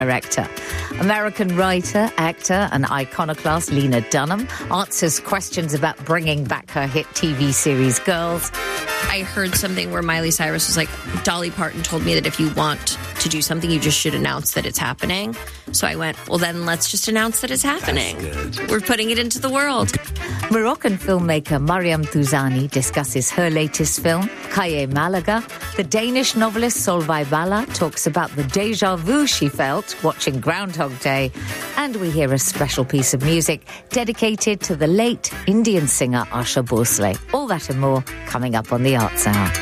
director. American writer, actor and iconoclast Lena Dunham answers questions about bringing back her hit TV series Girls. I heard something where Miley Cyrus was like, Dolly Parton told me that if you want to do something, you just should announce that it's happening. So I went, well, then let's just announce that it's happening. We're putting it into the world. Moroccan filmmaker Mariam Touzani discusses her latest film, Cahiers Malaga. The Danish novelist Solveig Balla talks about the déjà vu she felt watching Groundhog Day. And we hear a special piece of music dedicated to the late Indian singer Asha Bhosle. All that and more coming up on the Arts Hour.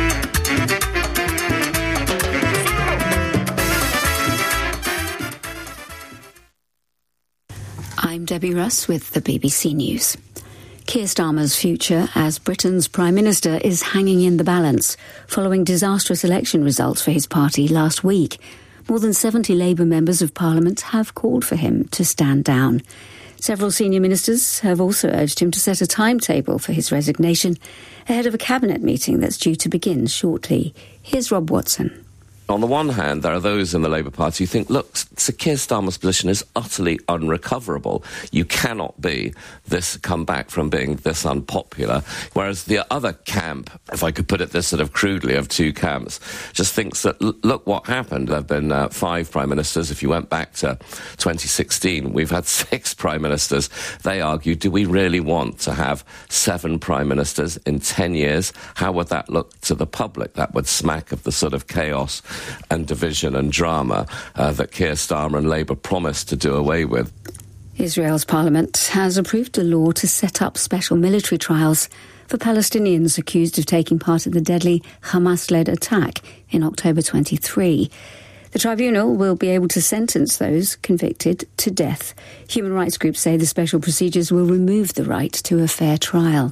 I'm Debbie Russ with the BBC News. Keir Starmer's future as Britain's Prime Minister is hanging in the balance following disastrous election results for his party last week. More than 70 Labour members of Parliament have called for him to stand down. Several senior ministers have also urged him to set a timetable for his resignation ahead of a cabinet meeting that's due to begin shortly. Here's Rob Watson. On the one hand, there are those in the Labour Party who think, look, Sir Keir Starmer's position is utterly unrecoverable. You cannot come back from being this unpopular. Whereas the other camp, if I could put it this sort of crudely, of two camps, just thinks that, look what happened. There have been 5 prime ministers. If you went back to 2016, we've had 6 prime ministers. They argue, do we really want to have 7 prime ministers in 10 years? How would that look to the public? That would smack of the sort of chaos and division and drama that Keir Starmer and Labour promised to do away with. Israel's parliament has approved a law to set up special military trials for Palestinians accused of taking part in the deadly Hamas-led attack in October 23. The tribunal will be able to sentence those convicted to death. Human rights groups say the special procedures will remove the right to a fair trial.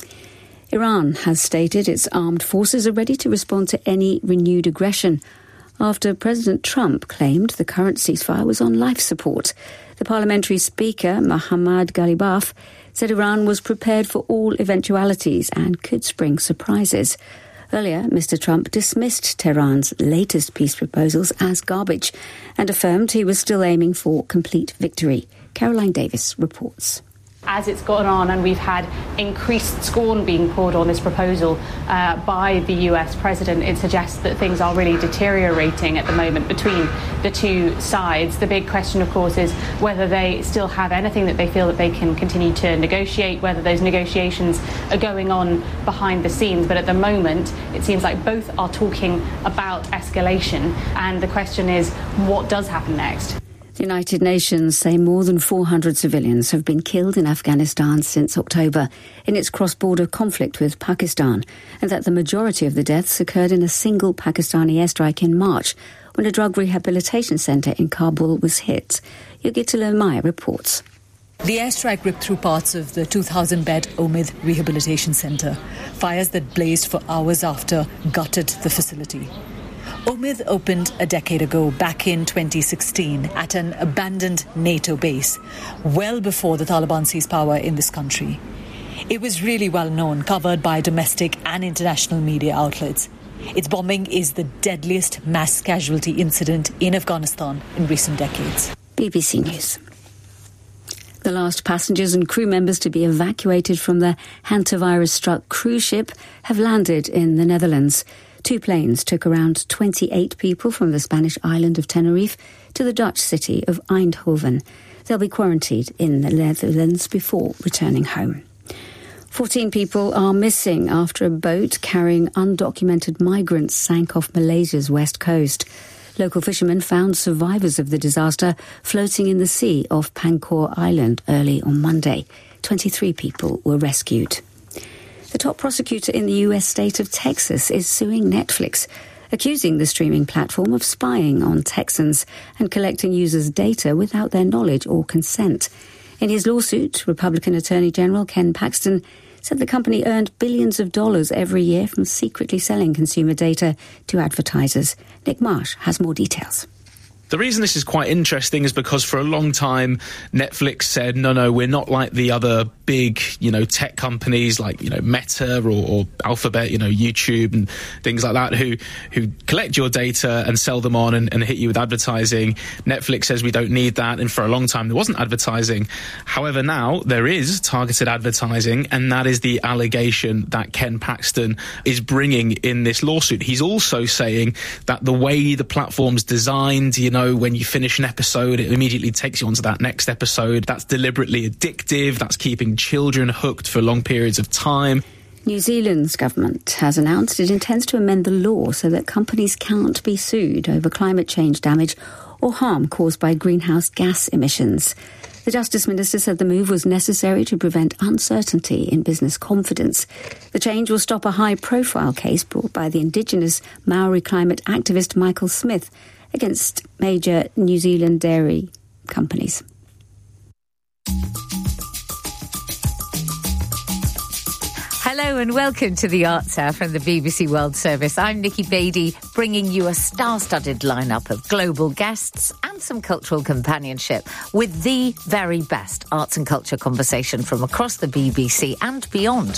Iran has stated its armed forces are ready to respond to any renewed aggression after President Trump claimed the current ceasefire was on life support. The parliamentary speaker, Mohammad Ghalibaf, said Iran was prepared for all eventualities and could spring surprises. Earlier, Mr. Trump dismissed Tehran's latest peace proposals as garbage and affirmed he was still aiming for complete victory. Caroline Davis reports. As it's gone on and we've had increased scorn being poured on this proposal by the US president, it suggests that things are really deteriorating at the moment between the two sides. The big question, of course, is whether they still have anything that they feel that they can continue to negotiate, whether those negotiations are going on behind the scenes. But at the moment, it seems like both are talking about escalation. And the question is, what does happen next? The United Nations say more than 400 civilians have been killed in Afghanistan since October in its cross-border conflict with Pakistan, and that the majority of the deaths occurred in a single Pakistani airstrike in March when a drug rehabilitation centre in Kabul was hit. Yogita Maya reports. The airstrike ripped through parts of the 2,000-bed Omid Rehabilitation Centre. Fires that blazed for hours after gutted the facility. Omid opened a decade ago, back in 2016, at an abandoned NATO base, well before the Taliban seized power in this country. It was really well known, covered by domestic and international media outlets. Its bombing is the deadliest mass casualty incident in Afghanistan in recent decades. BBC News. The last passengers and crew members to be evacuated from the hantavirus-struck cruise ship have landed in the Netherlands. 2 planes took around 28 people from the Spanish island of Tenerife to the Dutch city of Eindhoven. They'll be quarantined in the Netherlands before returning home. 14 people are missing after a boat carrying undocumented migrants sank off Malaysia's west coast. Local fishermen found survivors of the disaster floating in the sea off Pancor Island early on Monday. 23 people were rescued. The top prosecutor in the US state of Texas is suing Netflix, accusing the streaming platform of spying on Texans and collecting users' data without their knowledge or consent. In his lawsuit, Republican Attorney General Ken Paxton said the company earned billions of dollars every year from secretly selling consumer data to advertisers. Nick Marsh has more details. The reason this is quite interesting is because for a long time, Netflix said, no, we're not like the other big, tech companies like, Meta or Alphabet, YouTube and things like that who collect your data and sell them on and hit you with advertising. Netflix says we don't need that, and for a long time there wasn't advertising. However, now there is targeted advertising, and that is the allegation that Ken Paxton is bringing in this lawsuit. He's also saying that the way the platform's designed, when you finish an episode, it immediately takes you onto that next episode. That's deliberately addictive. That's keeping children hooked for long periods of time. New Zealand's government has announced it intends to amend the law so that companies can't be sued over climate change damage or harm caused by greenhouse gas emissions. The Justice Minister said the move was necessary to prevent uncertainty in business confidence. The change will stop a high-profile case brought by the Indigenous Maori climate activist Michael Smith against major New Zealand dairy companies. Hello and welcome to the Arts Hour from the BBC World Service. I'm Nikki Beattie, bringing you a star-studded lineup of global guests and some cultural companionship with the very best arts and culture conversation from across the BBC and beyond.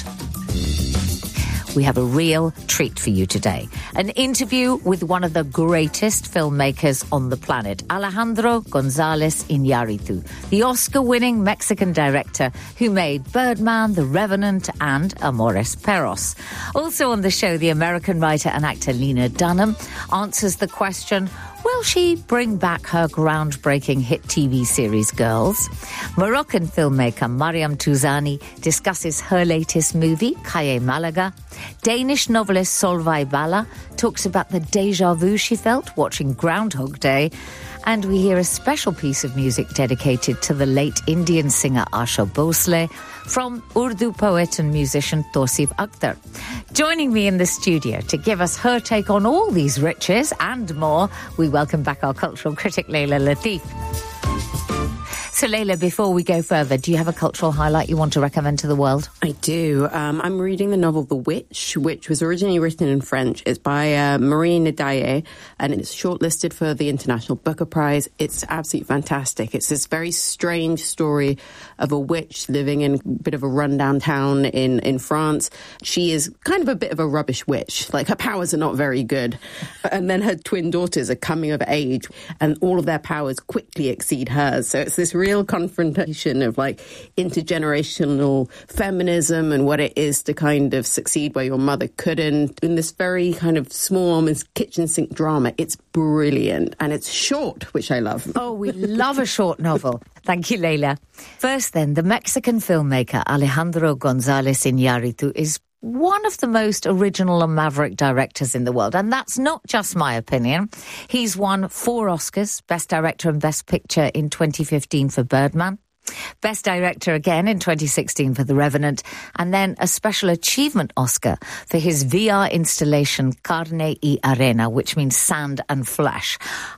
We have a real treat for you today. An interview with one of the greatest filmmakers on the planet, Alejandro González Iñárritu, the Oscar-winning Mexican director who made Birdman, The Revenant and Amores Perros. Also on the show, the American writer and actor Lena Dunham answers the question, will she bring back her groundbreaking hit TV series Girls? Moroccan filmmaker Mariam Touzani discusses her latest movie, Calle Malaga. Danish novelist Solveig Balla talks about the déjà vu she felt watching Groundhog Day. And we hear a special piece of music dedicated to the late Indian singer Asha Bhosle from Urdu poet and musician Tausif Akhtar. Joining me in the studio to give us her take on all these riches and more, we welcome back our cultural critic Leila Latif. So, Leila, before we go further, do you have a cultural highlight you want to recommend to the world? I do. I'm reading the novel The Witch, which was originally written in French. It's by Marie Ndiaye, and it's shortlisted for the International Booker Prize. It's absolutely fantastic. It's this very strange story of a witch living in a bit of a rundown town in France. She is kind of a bit of a rubbish witch. Like, her powers are not very good. And then her twin daughters are coming of age, and all of their powers quickly exceed hers. So it's this real confrontation of like intergenerational feminism and what it is to kind of succeed where your mother couldn't in this very kind of small, almost kitchen sink drama. It's brilliant and it's short, which I love. Oh, we love a short novel. Thank you, Leila. First then, the Mexican filmmaker Alejandro González Iñárritu is one of the most original and maverick directors in the world. And that's not just my opinion. He's won 4 Oscars, Best Director and Best Picture in 2015 for Birdman, Best Director again in 2016 for The Revenant, and then a Special Achievement Oscar for his VR installation Carne y Arena, which means sand and flesh.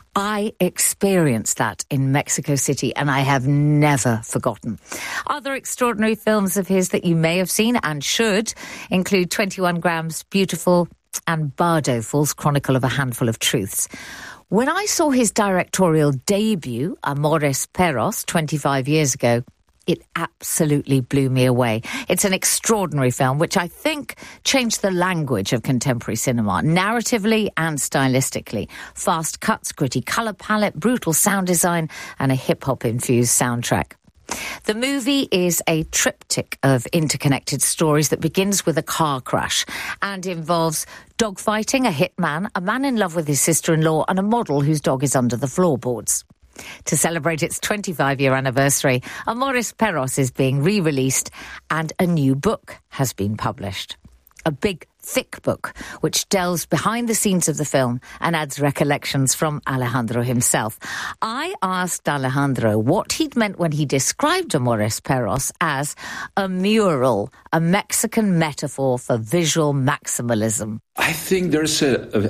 I experienced that in Mexico City, and I have never forgotten. Other extraordinary films of his that you may have seen and should include 21 Grams, Beautiful, and Bardo, False Chronicle of a Handful of Truths. When I saw his directorial debut, Amores Perros, 25 years ago, it absolutely blew me away. It's an extraordinary film, which I think changed the language of contemporary cinema, narratively and stylistically. Fast cuts, gritty colour palette, brutal sound design, and a hip-hop infused soundtrack. The movie is a triptych of interconnected stories that begins with a car crash and involves dogfighting, a hitman, a man in love with his sister-in-law, and a model whose dog is under the floorboards. To celebrate its 25-year anniversary, Amores Perros is being re-released and a new book has been published. A big, thick book which delves behind the scenes of the film and adds recollections from Alejandro himself. I asked Alejandro what he'd meant when he described Amores Perros as a mural, a Mexican metaphor for visual maximalism. I think there's an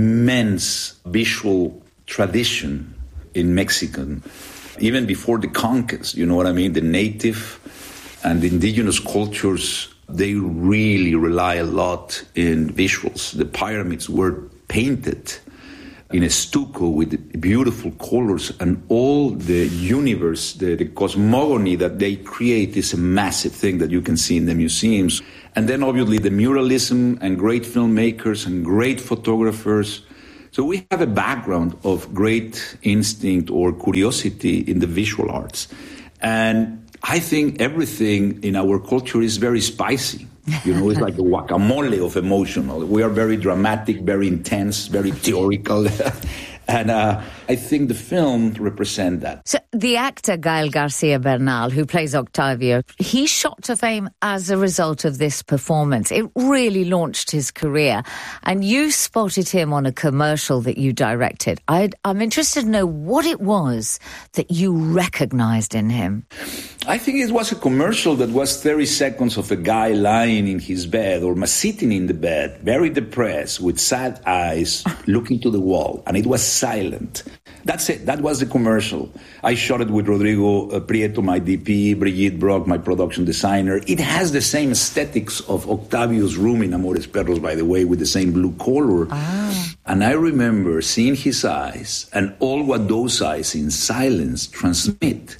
immense visual tradition in Mexican, even before the conquest, you know what I mean? The native and the indigenous cultures, they really rely a lot in visuals. The pyramids were painted in a stucco with beautiful colors, and all the universe, the cosmogony that they create is a massive thing that you can see in the museums. And then obviously the muralism and great filmmakers and great photographers. So we have a background of great instinct or curiosity in the visual arts. And I think everything in our culture is very spicy. You know, it's like the guacamole of emotional. We are very dramatic, very intense, very theoretical. And I think the film represents that. So the actor Gael Garcia Bernal, who plays Octavio, he shot to fame as a result of this performance. It really launched his career. And you spotted him on a commercial that you directed. I'm interested to know what it was that you recognized in him. I think it was a commercial that was 30 seconds of a guy lying in his bed or sitting in the bed, very depressed, with sad eyes, looking to the wall. And it was silent. That's it. That was the commercial. I shot it with Rodrigo Prieto, my DP, Brigitte Brock, my production designer. It has the same aesthetics of Octavio's room in Amores Perros, by the way, with the same blue color. And I remember seeing his eyes and all what those eyes in silence transmit.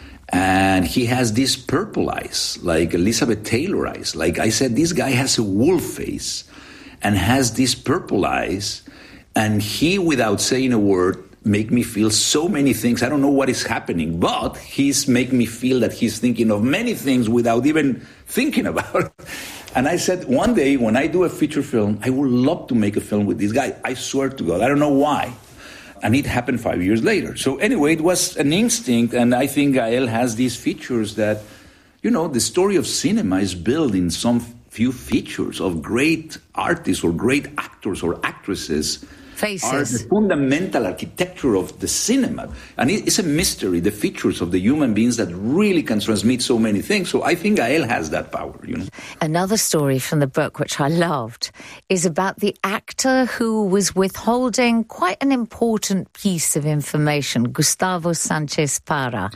And he has these purple eyes, like Elizabeth Taylor eyes. Like I said, this guy has a wolf face and has these purple eyes. And he, without saying a word, make me feel so many things. I don't know what is happening, but he's making me feel that he's thinking of many things without even thinking about it. And I said, one day when I do a feature film, I would love to make a film with this guy. I swear to God, I don't know why. And it happened 5 years later. So anyway, it was an instinct, and I think Gael has these features that, you know, the story of cinema is built in some few features of great artists or great actors or actresses. Faces. Are the fundamental architecture of the cinema. And it's a mystery, the features of the human beings that really can transmit so many things. So I think Gael has that power, you know. Another story from the book, which I loved, is about the actor who was withholding quite an important piece of information, Gustavo Sanchez Para.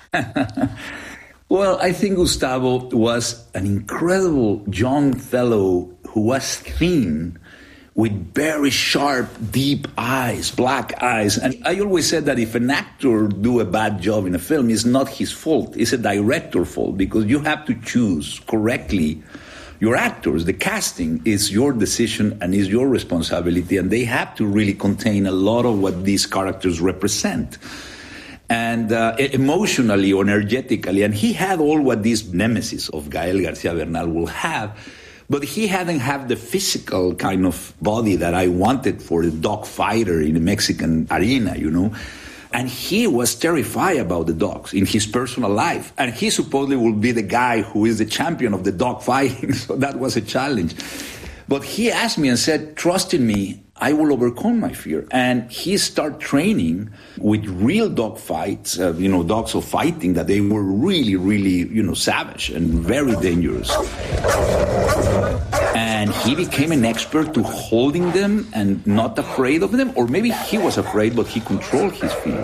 Well, I think Gustavo was an incredible young fellow who was thin, with very sharp, deep eyes, black eyes. And I always said that if an actor do a bad job in a film, it's not his fault. It's a director's fault, because you have to choose correctly your actors. The casting is your decision and is your responsibility, and they have to really contain a lot of what these characters represent. And emotionally or energetically. And he had all what these nemesis of Gael Garcia Bernal will have. But he hadn't had the physical kind of body that I wanted for a dog fighter in a Mexican arena, you know. And he was terrified about the dogs in his personal life. And he supposedly will be the guy who is the champion of the dog fighting. So that was a challenge. But he asked me and said, trust in me, I will overcome my fear. And he started training with real dog fights, dogs of fighting, that they were really, really, savage and very dangerous. And he became an expert to holding them and not afraid of them. Or maybe he was afraid, but he controlled his fear.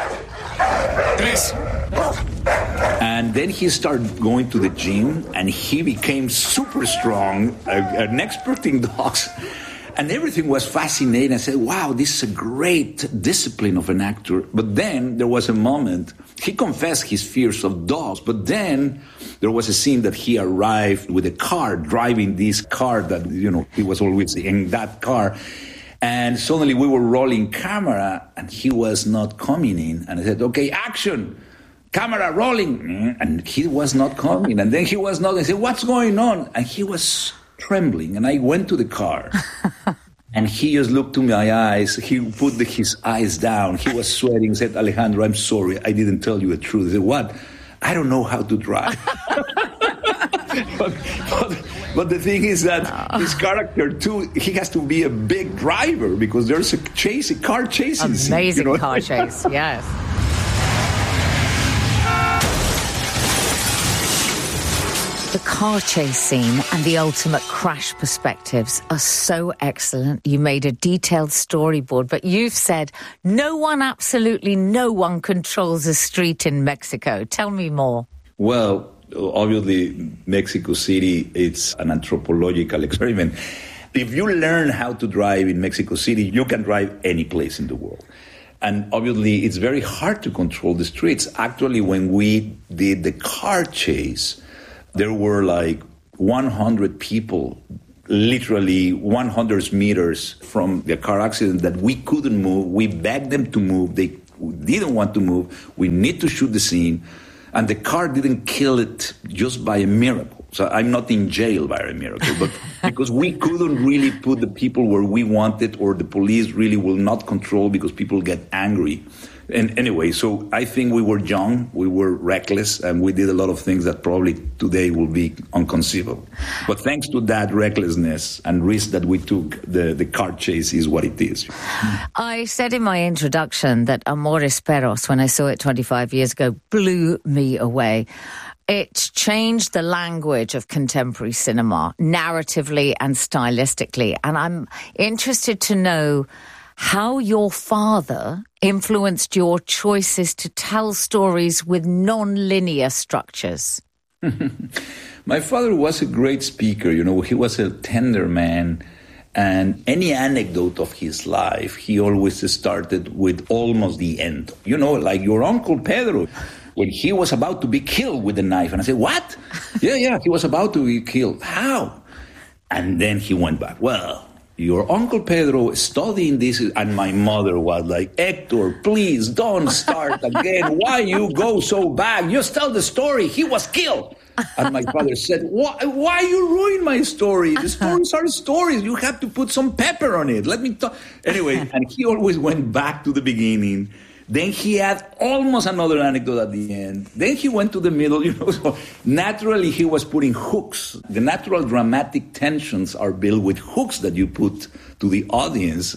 And then he started going to the gym, and he became super strong, an expert in dogs. And everything was fascinating. I said, wow, this is a great discipline of an actor. But then there was a moment, he confessed his fears of dogs, but then there was a scene that he arrived with a car, driving this car that, he was always in that car. And suddenly we were rolling camera, and he was not coming in. And I said, okay, action, camera rolling. And he was not coming. And then he was not. I said, what's going on? And he was trembling. And I went to the car. And he just looked to my eyes. He put his eyes down. He was sweating. Said, Alejandro, I'm sorry. I didn't tell you the truth. I said, what? I don't know how to drive. But the thing is that his character, too, he has to be a big driver, because there's a car chasing scene. Amazing car chase, yes. The car chase scene and the ultimate crash perspectives are so excellent. You made a detailed storyboard, but you've said absolutely no one controls a street in Mexico. Tell me more. Well, obviously, Mexico City, it's an anthropological experiment. If you learn how to drive in Mexico City, you can drive any place in the world. And obviously, it's very hard to control the streets. Actually, when we did the car chase, there were like 100 people, literally 100 meters from the car accident that we couldn't move. We begged them to move. They didn't want to move. We need to shoot the scene. And the car didn't kill it just by a miracle. So I'm not in jail by a miracle, but because we couldn't really put the people where we wanted, or the police really will not control because people get angry. And anyway, so I think we were young, we were reckless, and we did a lot of things that probably today will be inconceivable. But thanks to that recklessness and risk that we took, the car chase is what it is. I said in my introduction that Amores Perros, when I saw it 25 years ago, blew me away. It changed the language of contemporary cinema, narratively and stylistically. And I'm interested to know how your father influenced your choices to tell stories with non-linear structures. My father was a great speaker. You know, he was a tender man. And any anecdote of his life, he always started with almost the end. You know, like your Uncle Pedro, when he was about to be killed with a knife. And I said, what? Yeah, he was about to be killed. How? And then he went back. Well, your Uncle Pedro studying this, and my mother was like, Hector, please don't start again. Why you go so bad? Just tell the story. He was killed. And my father said, why you ruin my story? The stories are stories. You have to put some pepper on it. Let me talk. Anyway, and he always went back to the beginning. Then he had almost another anecdote at the end. Then he went to the middle, you know. So naturally, he was putting hooks. The natural dramatic tensions are built with hooks that you put to the audience.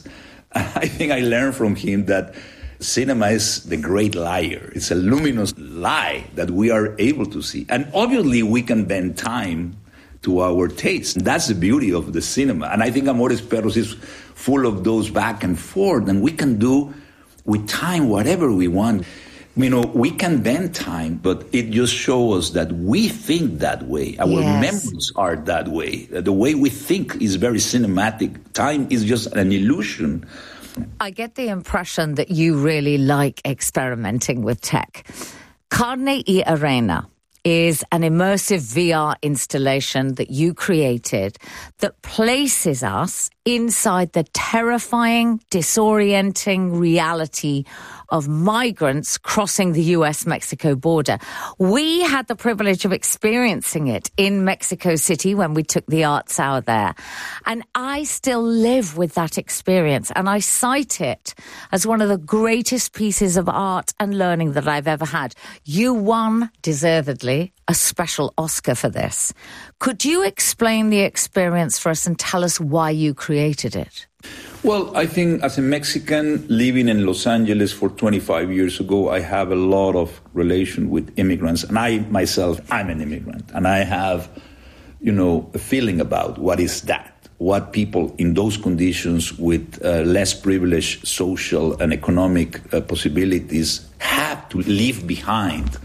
I think I learned from him that cinema is the great liar. It's a luminous lie that we are able to see. And obviously, we can bend time to our taste. That's the beauty of the cinema. And I think Amores Perros is full of those back and forth. And we can do with time whatever we want. You know, we can bend time, but it just shows us that we think that way. Our memories are that way. The way we think is very cinematic. Time is just an illusion. I get the impression that you really like experimenting with tech. Carne y Arena is an immersive VR installation that you created that places us inside the terrifying, disorienting reality of migrants crossing the US-Mexico border. We had the privilege of experiencing it in Mexico City when we took the Arts Hour there. And I still live with that experience, and I cite it as one of the greatest pieces of art and learning that I've ever had. You won, deservedly, a special Oscar for this. Could you explain the experience for us and tell us why you created it? Well, I think as a Mexican living in Los Angeles for 25 years ago, I have a lot of relation with immigrants. And I myself, I'm an immigrant. And I have, you know, a feeling about what is that, what people in those conditions with less privileged social and economic possibilities have to leave behind.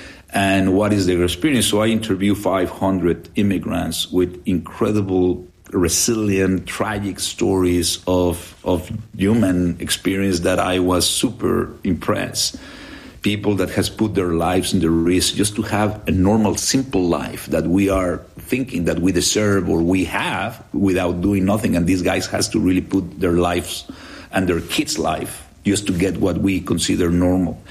And what is their experience? So I interview 500 immigrants with incredible, resilient, tragic stories of human experience that I was super impressed. People that has put their lives in the risk just to have a normal, simple life that we are thinking that we deserve or we have without doing nothing. And these guys has to really put their lives and their kids' life just to get what we consider normal.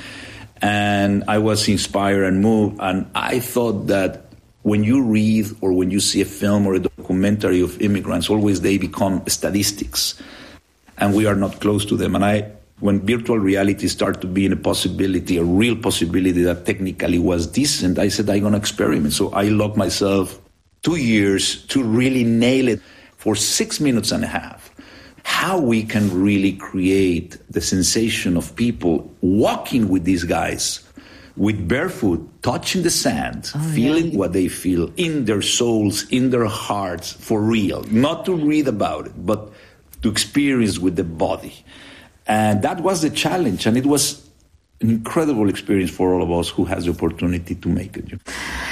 And I was inspired and moved, and I thought that when you read or when you see a film or a documentary of immigrants, always they become statistics, and we are not close to them. And when virtual reality started to be a possibility, a real possibility that technically was decent, I said, I'm going to experiment. So I locked myself 2 years to really nail it for 6 minutes and a half. How we can really create the sensation of people walking with these guys, with barefoot, touching the sand, feeling what they feel in their souls, in their hearts, for real. Not to read about it, but to experience with the body. And that was the challenge, and it was an incredible experience for all of us who has the opportunity to make it.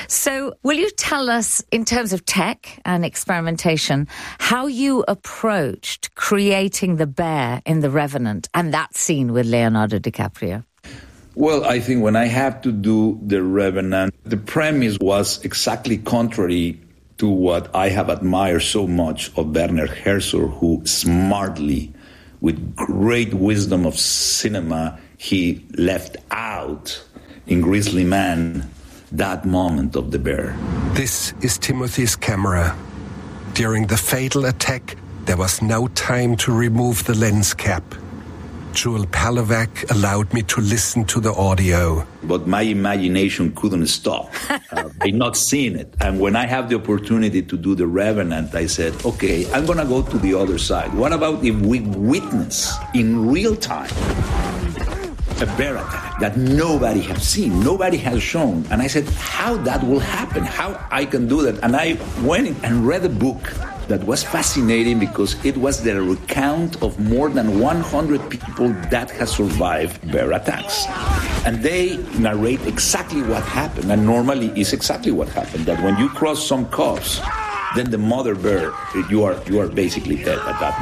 So will you tell us, in terms of tech and experimentation, how you approached creating the bear in The Revenant and that scene with Leonardo DiCaprio? Well, I think when I have to do The Revenant, the premise was exactly contrary to what I have admired so much of Werner Herzog, who smartly, with great wisdom of cinema, he left out in Grizzly Man that moment of the bear. This is Timothy's camera. During the fatal attack, there was no time to remove the lens cap. Joel Palovac allowed me to listen to the audio. But my imagination couldn't stop by not seeing it. And when I have the opportunity to do The Revenant, I said, okay, I'm going to go to the other side. What about if we witness in real time a bear attack that nobody has seen, nobody has shown? And I said, how that will happen, how I can do that. And I went and read a book that was fascinating because it was the recount of more than 100 people that have survived bear attacks. And they narrate exactly what happened, and normally is exactly what happened, that when you cross some cubs, then the mother bear, you are basically dead at that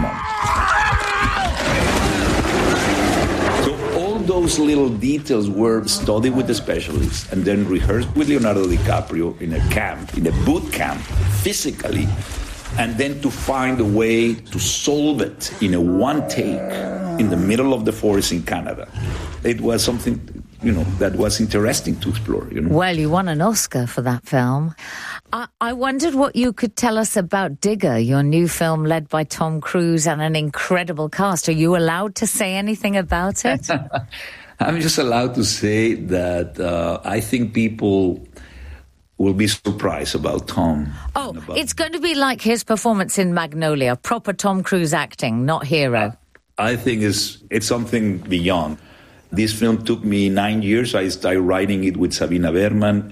moment. So all those little details were studied with the specialists and then rehearsed with Leonardo DiCaprio in a camp, in a boot camp, physically, and then to find a way to solve it in a one take in the middle of the forest in Canada. It was something, that was interesting to explore. Well, you won an Oscar for that film. I wondered what you could tell us about Digger, your new film led by Tom Cruise and an incredible cast. Are you allowed to say anything about it? I'm just allowed to say that I think people will be surprised about Tom. Oh, it's going to be like his performance in Magnolia, proper Tom Cruise acting, not hero. I think it's something beyond. This film took me 9 years. I started writing it with Sabina Berman,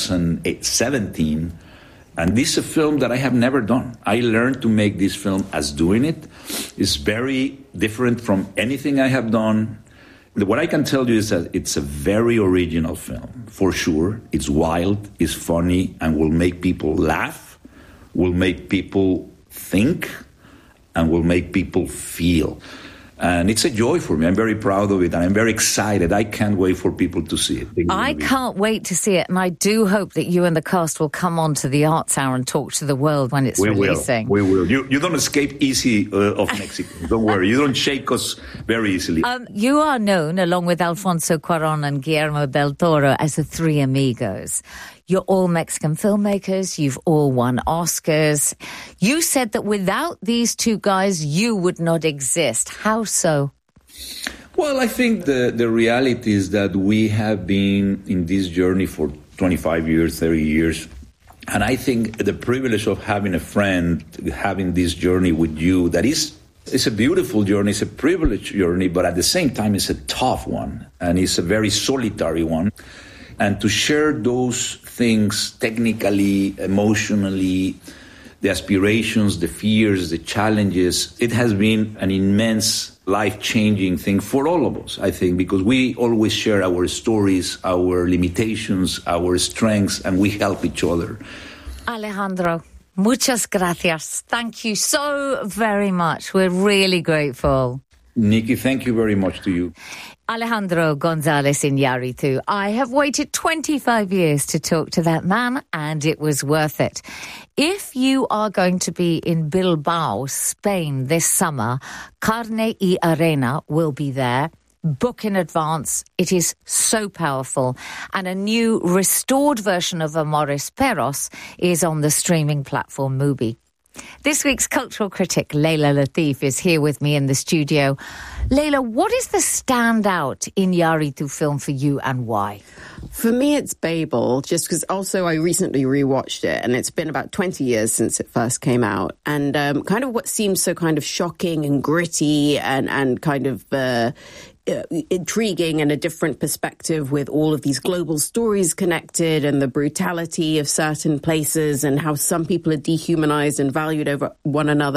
2017. And this is a film that I have never done. I learned to make this film as doing it. It's very different from anything I have done. What I can tell you is that it's a very original film, for sure. It's wild, it's funny, and will make people laugh, will make people think, and will make people feel. And it's a joy for me. I'm very proud of it, and I'm very excited. I can't wait for people to see it. I can't wait to see it, and I do hope that you and the cast will come on to the Arts Hour and talk to the world when it's releasing. We will. You don't escape easy of Mexico. Don't worry. You don't shake us very easily. You are known, along with Alfonso Cuarón and Guillermo del Toro, as the Three Amigos. You're all Mexican filmmakers. You've all won Oscars. You said that without these two guys, you would not exist. How so? Well, I think the reality is that we have been in this journey for 25 years, 30 years. And I think the privilege of having a friend, having this journey with you, it's a beautiful journey, it's a privileged journey, but at the same time, it's a tough one. And it's a very solitary one. And to share those things technically, emotionally, the aspirations, the fears, the challenges, it has been an immense life-changing thing for all of us, I think, because we always share our stories, our limitations, our strengths, and we help each other. Alejandro, muchas gracias. Thank you so very much. We're really grateful. Nikki, thank you very much to you. Alejandro González Iñárritu. I have waited 25 years to talk to that man, and it was worth it. If you are going to be in Bilbao, Spain this summer, Carne y Arena will be there. Book in advance. It is so powerful. And a new restored version of Amores Perros is on the streaming platform Mubi. This week's cultural critic, Leila Latif, is here with me in the studio. Leila, what is the standout Iñárritu film for you and why? For me, it's Babel, just because also I recently rewatched it, and it's been about 20 years since it first came out. And kind of what seems so kind of shocking and gritty and kind of intriguing and a different perspective with all of these global stories connected and the brutality of certain places and how some people are dehumanized and valued over one another.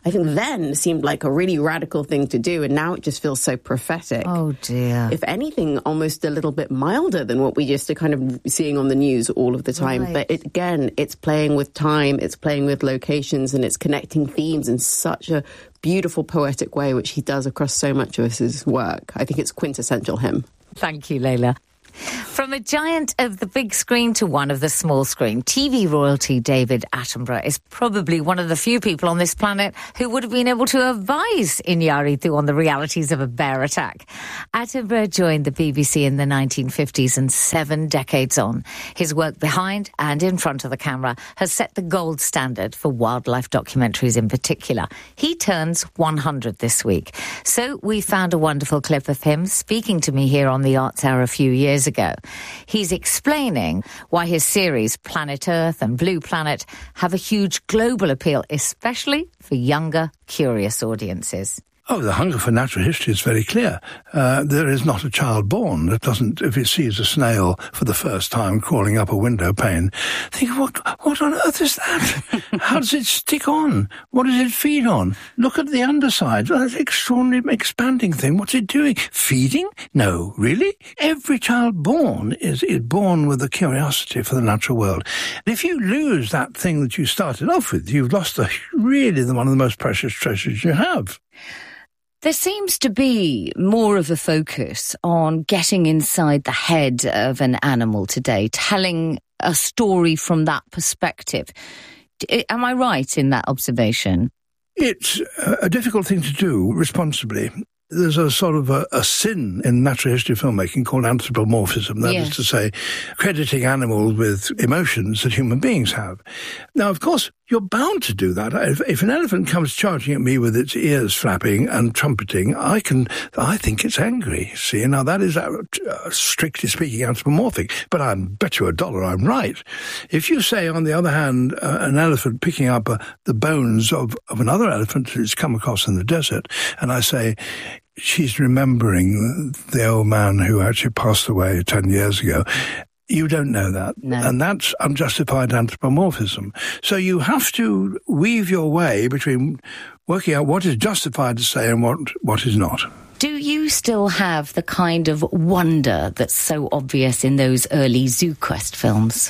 I think then seemed like a really radical thing to do, and now it just feels so prophetic. Oh, dear. If anything, almost a little bit milder than what we just are kind of seeing on the news all of the time. Right. But it's playing with time, it's playing with locations, and it's connecting themes in such a beautiful, poetic way, which he does across so much of his work. I think it's quintessential him. Thank you, Layla. From a giant of the big screen to one of the small screen, TV royalty David Attenborough is probably one of the few people on this planet who would have been able to advise Iñárritu on the realities of a bear attack. Attenborough joined the BBC in the 1950s, and 7 decades on, his work behind and in front of the camera has set the gold standard for wildlife documentaries in particular. He turns 100 this week. So we found a wonderful clip of him speaking to me here on the Arts Hour a few years ago. He's explaining why his series Planet Earth and Blue Planet have a huge global appeal, especially for younger, curious audiences. Oh, the hunger for natural history is very clear. There is not a child born that doesn't, if it sees a snail for the first time crawling up a window pane, think, what on earth is that? How does it stick on? What does it feed on? Look at the underside. That's an extraordinary expanding thing. What's it doing? Feeding? No, really? Every child born is born with a curiosity for the natural world. And if you lose that thing that you started off with, you've lost one of the most precious treasures you have. There seems to be more of a focus on getting inside the head of an animal today, telling a story from that perspective. Am I right in that observation? It's a difficult thing to do responsibly. There's a sort of a sin in natural history filmmaking called anthropomorphism. That is to say, crediting animals with emotions that human beings have. Now, of course, you're bound to do that. If an elephant comes charging at me with its ears flapping and trumpeting, I think it's angry. See, now that is strictly speaking anthropomorphic, but I bet you $1 I'm right. If you say, on the other hand, an elephant picking up the bones of another elephant who's come across in the desert, and I say, she's remembering the old man who actually passed away 10 years ago. You don't know that. No. And that's unjustified anthropomorphism. So you have to weave your way between working out what is justified to say and what is not. Do you still have the kind of wonder that's so obvious in those early Zoo Quest films?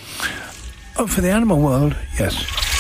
Oh, for the animal world, yes.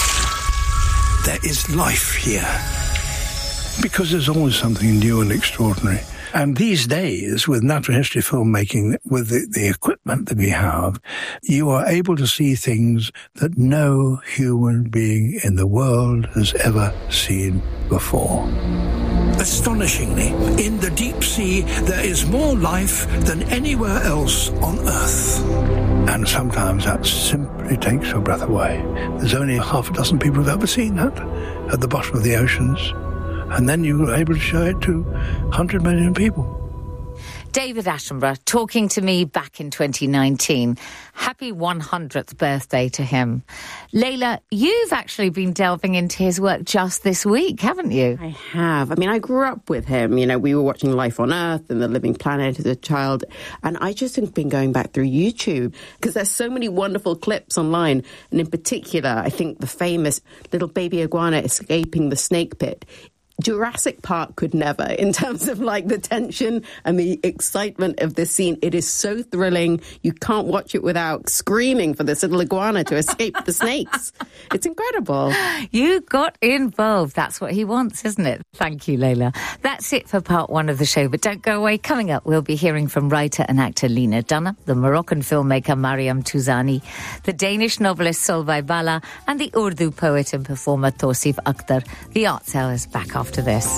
There is life here. Because there's always something new and extraordinary. And these days, with natural history filmmaking, with the equipment that we have, you are able to see things that no human being in the world has ever seen before. Astonishingly, in the deep sea, there is more life than anywhere else on Earth. And sometimes that simply takes your breath away. There's only 6 people who've ever seen that at the bottom of the oceans. And then you were able to show it to 100 million people. David Attenborough talking to me back in 2019. Happy 100th birthday to him. Layla, you've actually been delving into his work just this week, haven't you? I have. I mean, I grew up with him. You know, we were watching Life on Earth and The Living Planet as a child. And I just have been going back through YouTube because there's so many wonderful clips online. And in particular, I think the famous little baby iguana escaping the snake pit. Jurassic Park could never, in terms of like the tension and the excitement of this scene. It is so thrilling. You can't watch it without screaming for this little iguana to escape the snakes. It's incredible. You got involved. That's what he wants, isn't it? Thank you, Layla. That's it for part 1 of the show, but don't go away. Coming up, we'll be hearing from writer and actor Lina Dunham, the Moroccan filmmaker Mariam Touzani, the Danish novelist Solveig Balla, and the Urdu poet and performer Tausif Akhtar. The Arts Hour is back after this.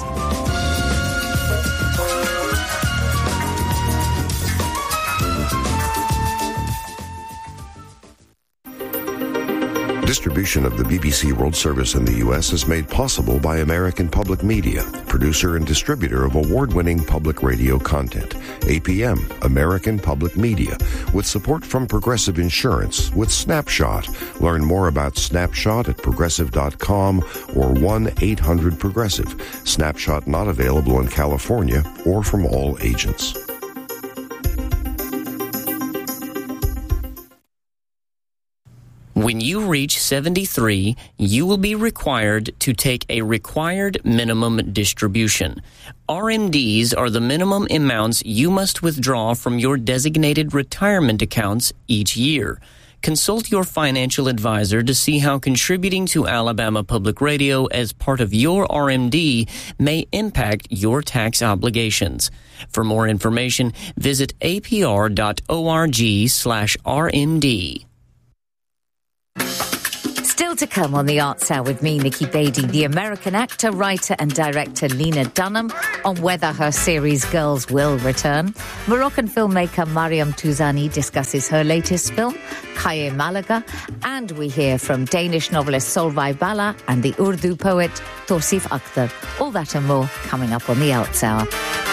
Distribution of the BBC World Service in the U.S. is made possible by American Public Media, producer and distributor of award-winning public radio content. APM, American Public Media, with support from Progressive Insurance with Snapshot. Learn more about Snapshot at progressive.com or 1-800-PROGRESSIVE. Snapshot not available in California or from all agents. When you reach 73, you will be required to take a required minimum distribution. RMDs are the minimum amounts you must withdraw from your designated retirement accounts each year. Consult your financial advisor to see how contributing to Alabama Public Radio as part of your RMD may impact your tax obligations. For more information, visit apr.org/RMD. Still to come on the Arts Hour with me, Nikki Beattie, the American actor, writer and director Lena Dunham on whether her series Girls will return. Moroccan filmmaker Mariam Touzani discusses her latest film, Kaye Malaga. And we hear from Danish novelist Solveig Balla and the Urdu poet Tausif Akhtar. All that and more coming up on the Arts Hour.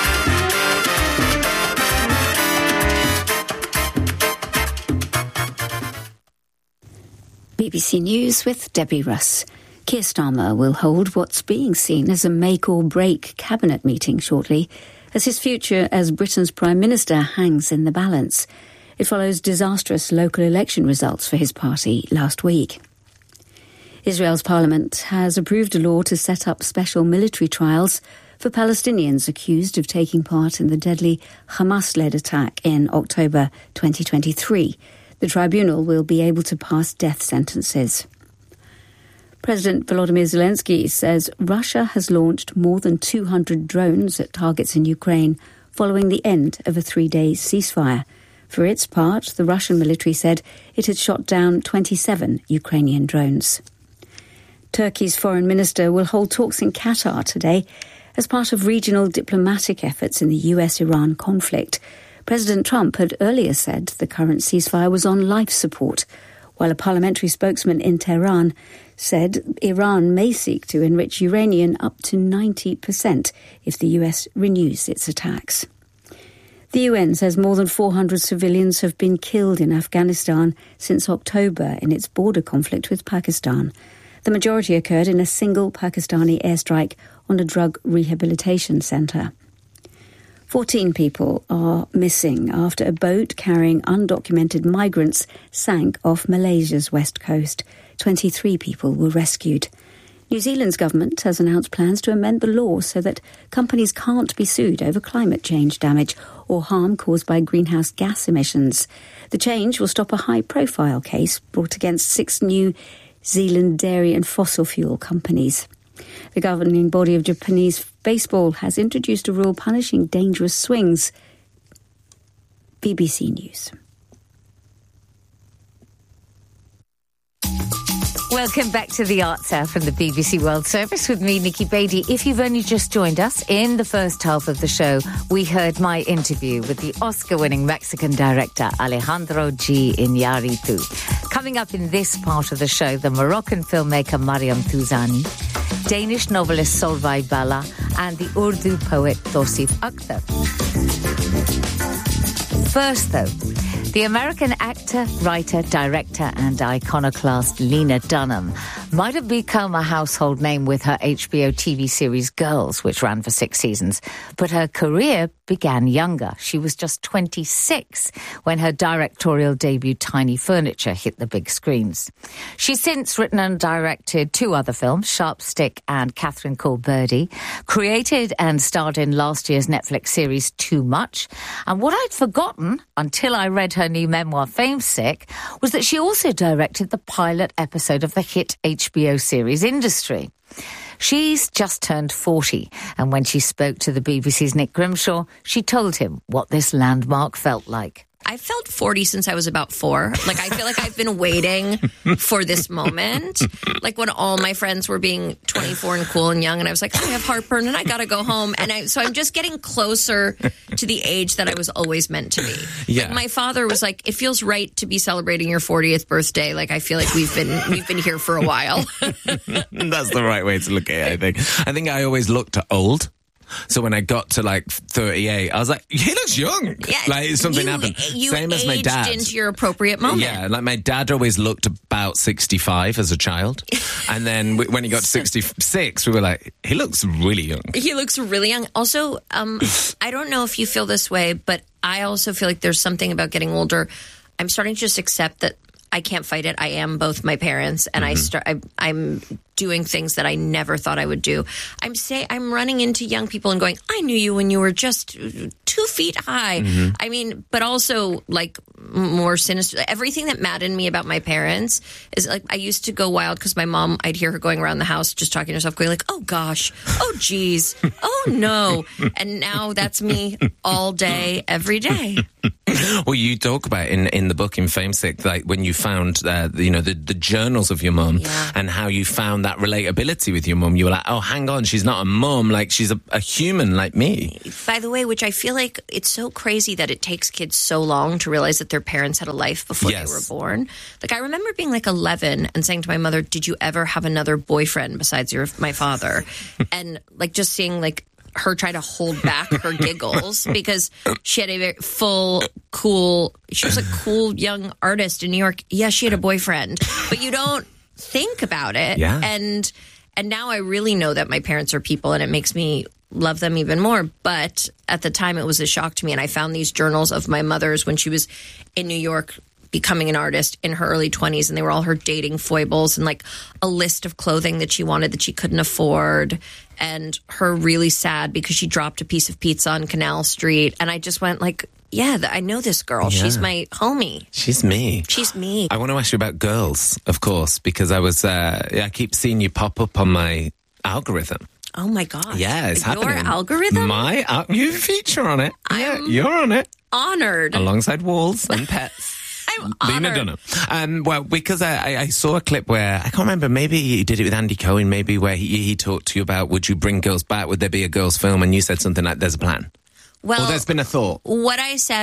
BBC News with Debbie Russ. Keir Starmer will hold what's being seen as a make-or-break cabinet meeting shortly, as his future as Britain's Prime Minister hangs in the balance. It follows disastrous local election results for his party last week. Israel's parliament has approved a law to set up special military trials for Palestinians accused of taking part in the deadly Hamas-led attack in October 2023. The tribunal will be able to pass death sentences. President Volodymyr Zelensky says Russia has launched more than 200 drones at targets in Ukraine following the end of a 3-day ceasefire. For its part, the Russian military said it had shot down 27 Ukrainian drones. Turkey's foreign minister will hold talks in Qatar today as part of regional diplomatic efforts in the US-Iran conflict. President Trump had earlier said the current ceasefire was on life support, while a parliamentary spokesman in Tehran said Iran may seek to enrich uranium up to 90% if the US renews its attacks. The UN says more than 400 civilians have been killed in Afghanistan since October in its border conflict with Pakistan. The majority occurred in a single Pakistani airstrike on a drug rehabilitation centre. 14 people are missing after a boat carrying undocumented migrants sank off Malaysia's west coast. 23 people were rescued. New Zealand's government has announced plans to amend the law so that companies can't be sued over climate change damage or harm caused by greenhouse gas emissions. The change will stop a high-profile case brought against 6 New Zealand dairy and fossil fuel companies. The governing body of Japanese baseball has introduced a rule punishing dangerous swings. BBC News. Welcome back to the Arts Hour from the BBC World Service with me, Nikki Beattie. If you've only just joined us, in the first half of the show, we heard my interview with the Oscar-winning Mexican director Alejandro G. Iñárritu. Coming up in this part of the show, the Moroccan filmmaker Mariam Touzani, Danish novelist Solveig Balla, and the Urdu poet Tausif Akhtar. First, though, the American actor, writer, director and iconoclast Lena Dunham might have become a household name with her HBO TV series Girls, which ran for 6 seasons. But her career began younger. She was just 26 when her directorial debut Tiny Furniture hit the big screens. She's since written and directed 2 other films, Sharp Stick and Catherine Called Birdie, created and starred in last year's Netflix series Too Much. And what I'd forgotten until I read her new memoir Famesick was that she also directed the pilot episode of the hit HBO series Industry. She's just turned 40, and when she spoke to the BBC's Nick Grimshaw, she told him what this landmark felt like. I felt 40 since I was about 4. Like, I feel like I've been waiting for this moment. Like, when all my friends were being 24 and cool and young, and I was like, I have heartburn and I gotta go home. And so I'm just getting closer to the age that I was always meant to be. Yeah. Like, my father was like, it feels right to be celebrating your 40th birthday. Like, I feel like we've been here for a while. That's the right way to look at it, I think. I think I always looked old. So when I got to like 38, I was like, he looks young. Yeah, like something happened. Same as my dad. Into your appropriate moment. Yeah, like my dad always looked about 65 as a child. And then when he got to 66, we were like, he looks really young. He looks really young. Also, I don't know if you feel this way, but I also feel like there's something about getting older. I'm starting to just accept that I can't fight it. I am both my parents, and I'm doing things that I never thought I would do. I'm running into young people and going, I knew you when you were just 2 feet high. I mean, but also like more sinister. Everything that maddened me about my parents is like, I used to go wild because my mom, I'd hear her going around the house just talking to herself, going like, oh gosh, oh geez, oh no. And now that's me all day, every day. Well, you talk about in the book, in Famesick, like when you found the journals of your mum and how you found that relatability with your mum. You were like, oh, hang on, she's not a mum, like she's a human like me. By the way, which I feel like it's so crazy that it takes kids so long to realize that their parents had a life before they were born. Like, I remember being like 11 and saying to my mother, did you ever have another boyfriend besides my father? And like just seeing like her try to hold back her giggles because she had a very she was a cool young artist in New York. Yeah, she had a boyfriend, but you don't think about it. Yeah. And now I really know that my parents are people, and it makes me love them even more. But at the time, it was a shock to me. And I found these journals of my mother's when she was in New York becoming an artist in her early 20s, and they were all her dating foibles and like a list of clothing that she wanted that she couldn't afford, and her really sad because she dropped a piece of pizza on Canal Street. And I just went like, yeah, I know this girl. Yeah. She's my homie. She's me. She's me. I want to ask you about girls, of course, because I keep seeing you pop up on my algorithm. Oh my gosh. Yeah, it's happening. Your algorithm? You feature on it. You're on it. Honored. Alongside walls and pets. I'm honored. Lena Dunham. Well, because I saw a clip where, I can't remember, maybe you did it with Andy Cohen, maybe where he talked to you about, would you bring girls back? Would there be a girls' film? And you said something like, there's a plan. Well, there's been a thought. What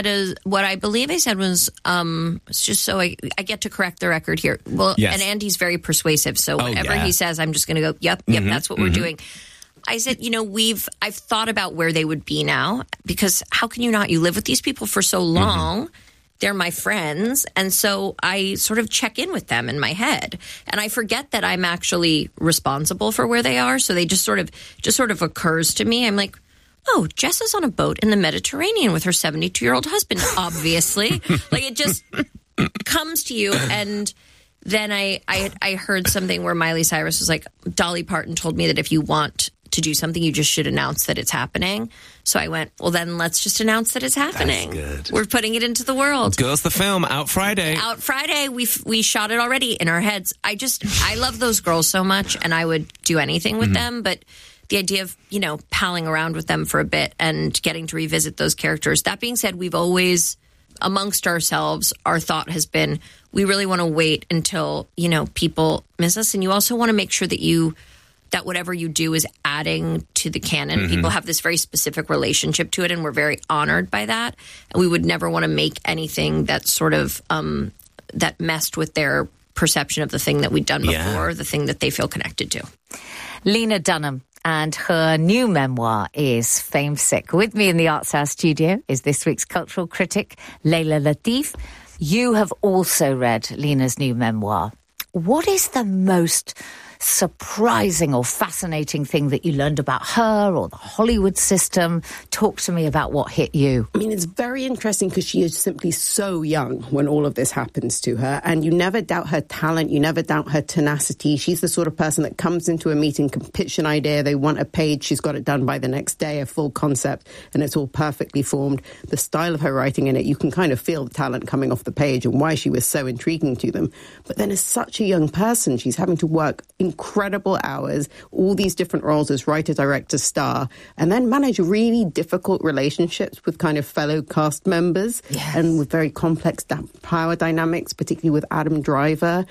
I believe I said was, it's just so I get to correct the record here. Well, yes. And Andy's very persuasive, so whatever he says, I'm just going to go, yep, that's what we're doing. I said, I've thought about where they would be now, because how can you not? You live with these people for so long. They're my friends. And so I sort of check in with them in my head. And I forget that I'm actually responsible for where they are. So they just sort of occurs to me. I'm like, oh, Jess is on a boat in the Mediterranean with her 72-year-old husband, obviously. Like, it just comes to you. And then I heard something where Miley Cyrus was like, Dolly Parton told me that if you want to do something, you just should announce that it's happening. So I went, well, then let's just announce that it's happening. That's good. We're putting it into the world. Girls, the film, out Friday. Out Friday. We shot it already in our heads. I love those girls so much, and I would do anything with them, but the idea of, palling around with them for a bit and getting to revisit those characters. That being said, we've always, amongst ourselves, our thought has been, we really want to wait until, people miss us. And you also want to make sure that whatever you do is adding to the canon. People have this very specific relationship to it, and we're very honored by that. And we would never want to make anything that sort of, that messed with their perception of the thing that we'd done before, the thing that they feel connected to. Lena Dunham. And her new memoir is Famesick. With me in the Arts House studio is this week's cultural critic, Layla Latif. You have also read Lena's new memoir. What is the most surprising or fascinating thing that you learned about her or the Hollywood system? Talk to me about what hit you. I mean, it's very interesting because she is simply so young when all of this happens to her, and you never doubt her talent, you never doubt her tenacity. She's the sort of person that comes into a meeting, can pitch an idea, they want a page, she's got it done by the next day, a full concept, and it's all perfectly formed. The style of her writing in it, you can kind of feel the talent coming off the page and why she was so intriguing to them. But then as such a young person, she's having to work incredible hours, all these different roles as writer, director, star, and then manage really difficult relationships with kind of fellow cast members and with very complex power dynamics, particularly with Adam Driver.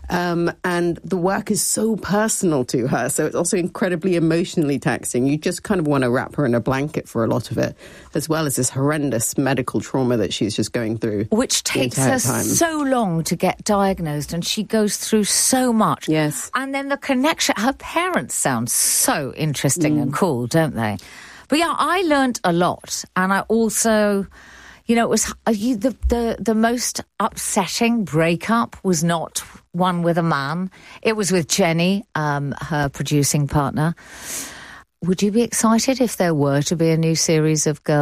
And the work is so personal to her, so it's also incredibly emotionally taxing. You just kind of want to wrap her in a blanket for a lot of it, as well as this horrendous medical trauma that she's just going through. Which takes her so long to get diagnosed, and she goes through so much. Yes. And then the connection, her parents sound so interesting and cool, don't they? But yeah, I learnt a lot, and I also... it was the most upsetting breakup was not one with a man. It was with Jenny, her producing partner. Would you be excited if there were to be a new series of Girls?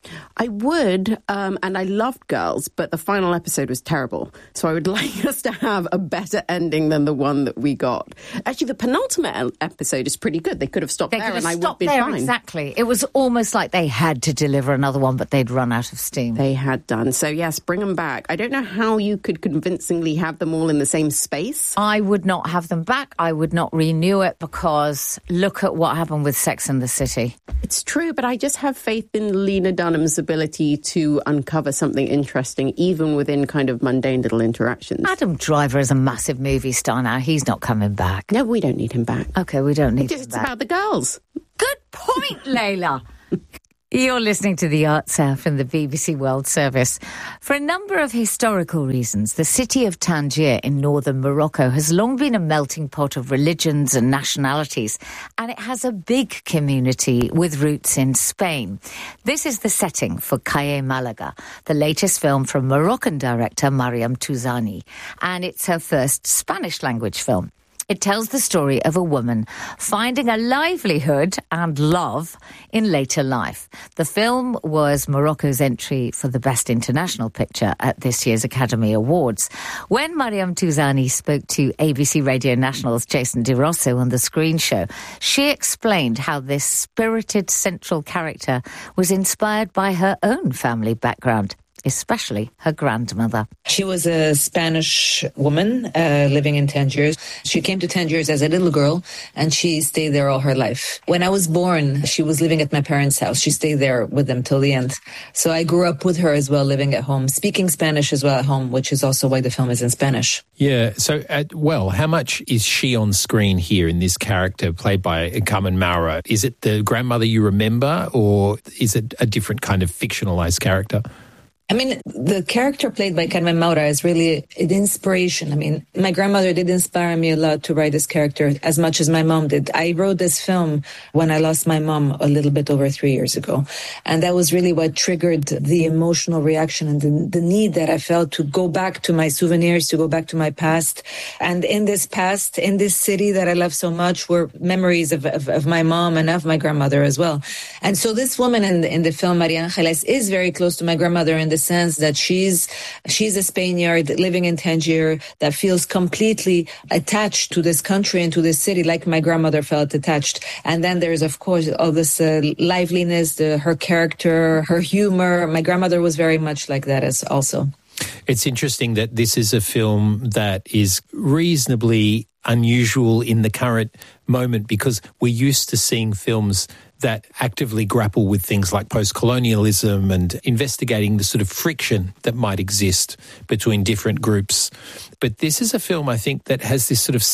I would, and I loved Girls, but the final episode was terrible. So I would like us to have a better ending than the one that we got. Actually, the penultimate episode is pretty good. They could have stopped there and I would have been fine. Exactly. It was almost like they had to deliver another one, but they'd run out of steam. They had done. So yes, bring them back. I don't know how you could convincingly have them all in the same space. I would not have them back. I would not renew it because look at what happened with Sex and the City. It's true, but I just have faith in Lena Dunham's ability to uncover something interesting, even within kind of mundane little interactions. Adam Driver is a massive movie star now. He's not coming back. No, we don't need him back. Okay, we don't need him back. It's about the girls. Good point, Layla. You're listening to The Arts Hour from the BBC World Service. For a number of historical reasons, the city of Tangier in northern Morocco has long been a melting pot of religions and nationalities, and it has a big community with roots in Spain. This is the setting for Calle Malaga, the latest film from Moroccan director Mariam Touzani, and it's her first Spanish-language film. It tells the story of a woman finding a livelihood and love in later life. The film was Morocco's entry for the Best International Picture at this year's Academy Awards. When Mariam Touzani spoke to ABC Radio National's Jason De Rosso on the Screen Show, she explained how this spirited central character was inspired by her own family background, especially her grandmother. She was a Spanish woman living in Tangier. She came to Tangier as a little girl, and she stayed there all her life. When I was born, she was living at my parents' house. She stayed there with them till the end. So I grew up with her as well, living at home, speaking Spanish as well at home, which is also why the film is in Spanish. Yeah, so, how much is she on screen here in this character played by Carmen Maura? Is it the grandmother you remember, or is it a different kind of fictionalized character? I mean, the character played by Carmen Maura is really an inspiration. I mean, my grandmother did inspire me a lot to write this character as much as my mom did. I wrote this film when I lost my mom a little bit over 3 years ago. And that was really what triggered the emotional reaction and the need that I felt to go back to my souvenirs, to go back to my past. And in this past, in this city that I love so much, were memories of my mom and of my grandmother as well. And so this woman in the film, Maria Angeles, is very close to my grandmother in the sense that she's a Spaniard living in Tangier that feels completely attached to this country and to this city, like my grandmother felt attached. And then there's, of course, all this liveliness, her character, her humor. My grandmother was very much like that as also. It's interesting that this is a film that is reasonably unusual in the current moment because we're used to seeing films that actively grapple with things like post-colonialism and investigating the sort of friction that might exist between different groups. But this is a film, I think, that has this sort of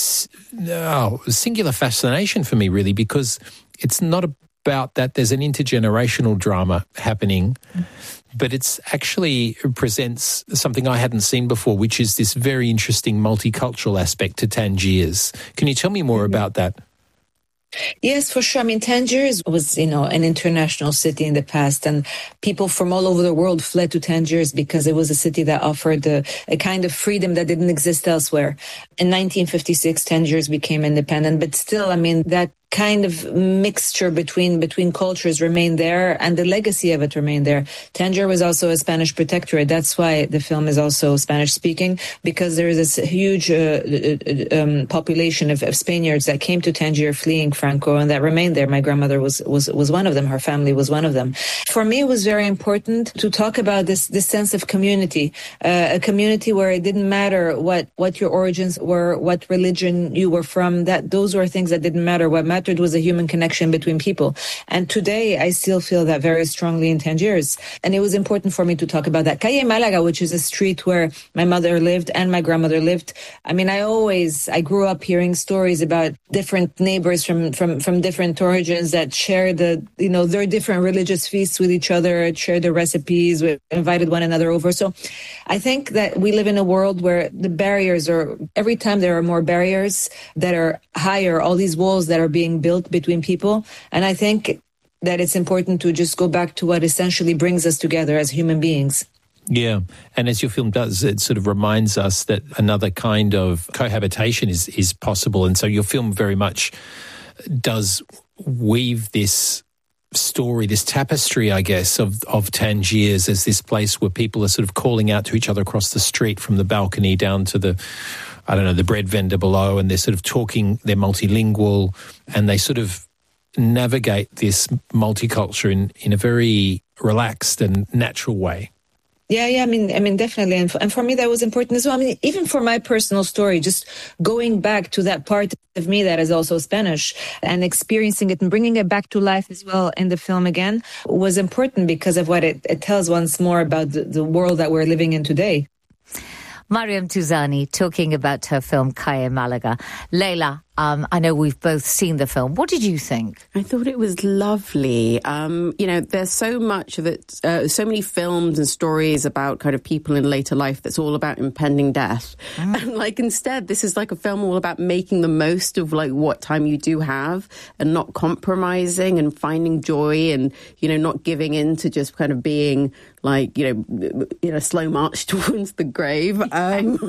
singular fascination for me, really, because it's not about that. There's an intergenerational drama happening, but it's actually presents something I hadn't seen before, which is this very interesting multicultural aspect to Tangiers. Can you tell me more about that? Yes, for sure. I mean, Tangier was, an international city in the past, and people from all over the world fled to Tangier because it was a city that offered a kind of freedom that didn't exist elsewhere. In 1956, Tangier became independent, but still, I mean, that kind of mixture between cultures remained there, and the legacy of it remained there. Tangier was also a Spanish protectorate. That's why the film is also Spanish speaking, because there is this huge population of Spaniards that came to Tangier fleeing Franco and that remained there. My grandmother was one of them. Her family was one of them. For me, it was very important to talk about this sense of community, a community where it didn't matter what your origins were, what religion you were from. That those were things that didn't matter. What mattered was a human connection between people. And today, I still feel that very strongly in Tangiers. And it was important for me to talk about that. Calle Malaga, which is a street where my mother lived and my grandmother lived. I mean, I grew up hearing stories about different neighbors from different origins that share their different religious feasts with each other, share their recipes, invited one another over. So I think that we live in a world where the barriers every time there are more barriers that are higher, all these walls that are being built between people. And I think that it's important to just go back to what essentially brings us together as human beings. Yeah, and as your film does, it sort of reminds us that another kind of cohabitation is possible. And so your film very much does weave this story, this tapestry, I guess, of Tangiers as this place where people are sort of calling out to each other across the street from the balcony down to the bread vendor below, and they're sort of talking, they're multilingual, and they sort of navigate this multiculture in a very relaxed and natural way. Yeah, I mean, definitely. And for me, that was important as well. I mean, even for my personal story, just going back to that part of me that is also Spanish and experiencing it and bringing it back to life as well in the film again was important because of what it tells once more about the world that we're living in today. Mariam Touzani talking about her film Calle Malaga. Leila, I know we've both seen the film. What did you think? I thought it was lovely. There's so much of it, so many films and stories about kind of people in later life that's all about impending death. And instead, this is like a film all about making the most of what time you do have and not compromising and finding joy and, not giving in to just kind of being slow march towards the grave. And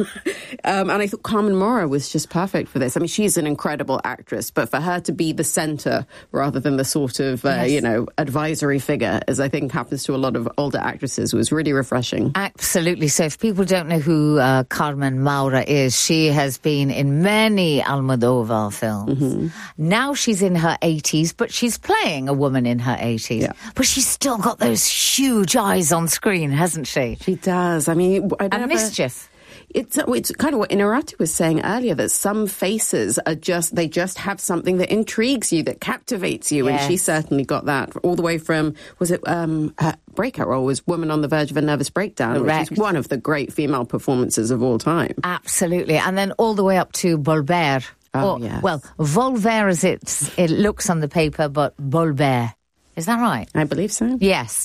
I thought Carmen Maura was just perfect for this. I mean, she's an incredible actress, but for her to be the centre rather than the sort of, advisory figure, as I think happens to a lot of older actresses, was really refreshing. Absolutely. So if people don't know who Carmen Maura is, she has been in many Almodovar films. Mm-hmm. Now she's in her 80s, but she's playing a woman in her 80s. Yeah. But she's still got those huge eyes on screen, hasn't she? She does. I mean, mischief. It's kind of what Inarati was saying earlier, that some faces they just have something that intrigues you, that captivates you. Yes. And she certainly got that all the way from, her breakout role was Woman on the Verge of a Nervous Breakdown, Correct. Which is one of the great female performances of all time. Absolutely. And then all the way up to Bolbert. Yes. Well, Volver as it looks on the paper, but Bolbert. Is that right? I believe so. Yes.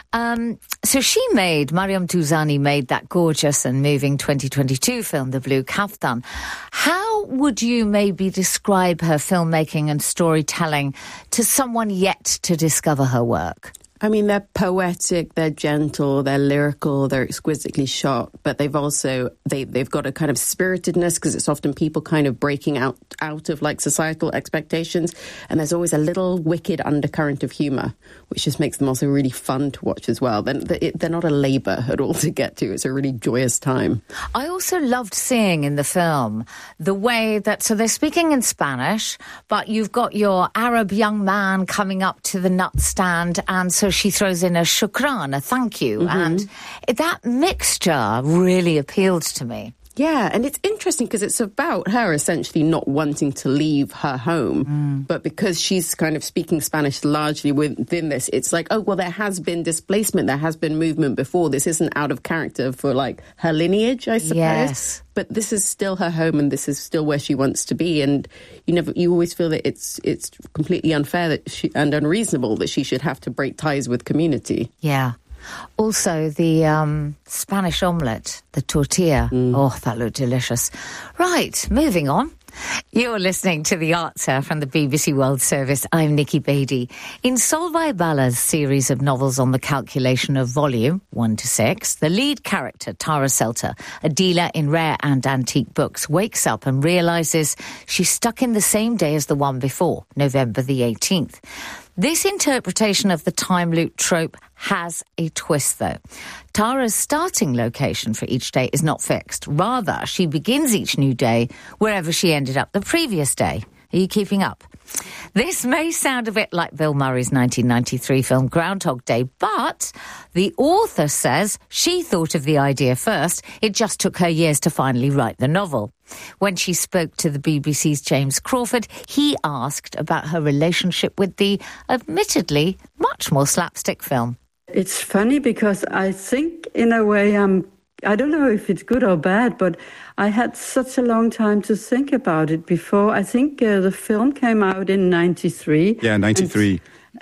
So Mariam Touzani made that gorgeous and moving 2022 film, The Blue Kaftan. How would you maybe describe her filmmaking and storytelling to someone yet to discover her work? I mean, they're poetic, they're gentle, they're lyrical, they're exquisitely shot, but they've also, they've got a kind of spiritedness, because it's often people kind of breaking out of societal expectations, and there's always a little wicked undercurrent of humour, which just makes them also really fun to watch as well. They're not a labour at all to get to. It's a really joyous time. I also loved seeing in the film the way that, so they're speaking in Spanish, but you've got your Arab young man coming up to the nut stand, and so she throws in a shukran, a thank you. Mm-hmm. And that mixture really appealed to me. Yeah, and it's interesting because it's about her essentially not wanting to leave her home. But because she's kind of speaking Spanish largely within this, it's like, oh, well, there has been displacement, there has been movement before. This isn't out of character for her lineage, I suppose. Yes. But this is still her home, and this is still where she wants to be. And you always feel that it's completely unfair and unreasonable that she should have to break ties with community. Yeah. Also, the Spanish omelette, the tortilla. Oh, that looked delicious. Right, moving on. You're listening to The Answer from the BBC World Service. I'm Nikki Beattie. In Solvay Bala's series of novels on the calculation of volume, 1 to 6, the lead character, Tara Selter, a dealer in rare and antique books, wakes up and realises she's stuck in the same day as the one before, November the 18th. This interpretation of the time loop trope has a twist, though. Tara's starting location for each day is not fixed. Rather, she begins each new day wherever she ended up the previous day. Are you keeping up? This may sound a bit like Bill Murray's 1993 film Groundhog Day, but the author says she thought of the idea first. It just took her years to finally write the novel. When she spoke to the BBC's James Crawford, he asked about her relationship with the, admittedly, much more slapstick film. It's funny because I think, in a way, I don't know if it's good or bad, but I had such a long time to think about it before. I think the film came out in 93. Yeah, 93.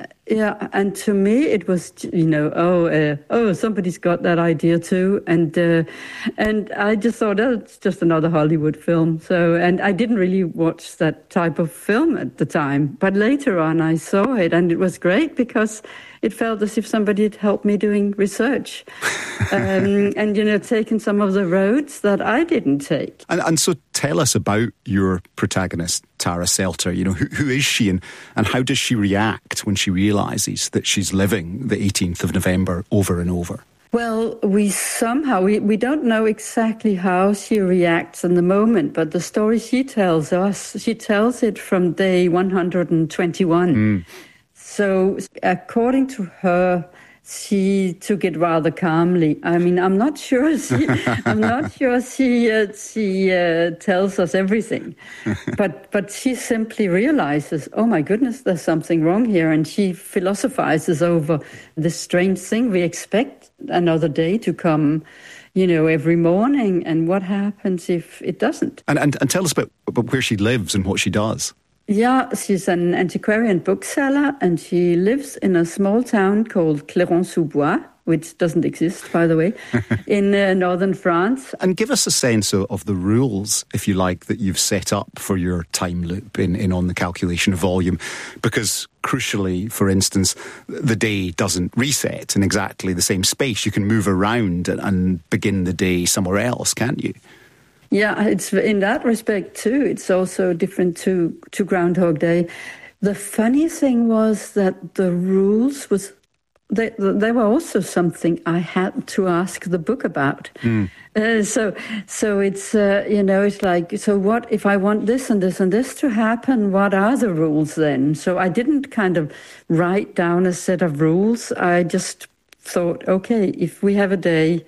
And to me it was, somebody's got that idea too, and I just thought, oh, it's just another Hollywood film. So, and I didn't really watch that type of film at the time, but later on I saw it, and it was great because it felt as if somebody had helped me doing research, and taken some of the roads that I didn't take. And so tell us about your protagonist, Tara Selter. You know, who is she and how does she react when she realises that she's living the 18th of November over and over? Well, we don't know exactly how she reacts in the moment, but the story she tells us, she tells it from day 121. So according to her, she took it rather calmly. I mean, I'm not sure she tells us everything, but she simply realizes, oh my goodness, there's something wrong here, and she philosophizes over this strange thing. We expect another day to come, you know, every morning, and what happens if it doesn't? And tell us about where she lives and what she does. Yeah, she's an antiquarian bookseller, and she lives in a small town called Cléron-sous-Bois, which doesn't exist, by the way, in northern France. And give us a sense of the rules, if you like, that you've set up for your time loop in On the Calculation of Volume, because crucially, for instance, the day doesn't reset in exactly the same space. You can move around and begin the day somewhere else, can't you? Yeah, it's in that respect too. It's also different to Groundhog Day. The funny thing was that the rules they were also something I had to ask the book about. So it's it's like, so what if I want this and this and this to happen? What are the rules then? So I didn't kind of write down a set of rules. I just thought, okay, if we have a day.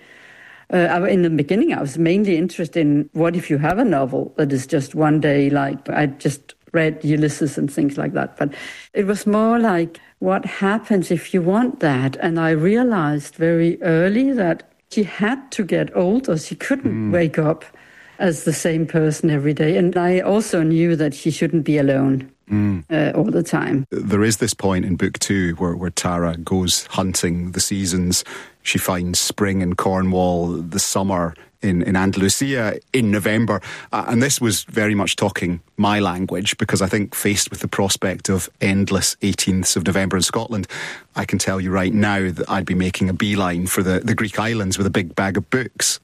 In the beginning, I was mainly interested in what if you have a novel that is just one day, like I just read Ulysses and things like that. But it was more like, what happens if you want that? And I realized very early that she had to get old or she couldn't wake up as the same person every day. And I also knew that she shouldn't be alone. All the time. There is this point in book 2 where Tara goes hunting the seasons. She finds spring in Cornwall, the summer in Andalusia in November. And this was very much talking my language, because I think faced with the prospect of endless 18ths of November in Scotland, I can tell you right now that I'd be making a beeline for the Greek islands with a big bag of books.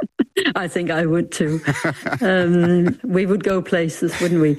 I think I would too. We would go places, wouldn't we?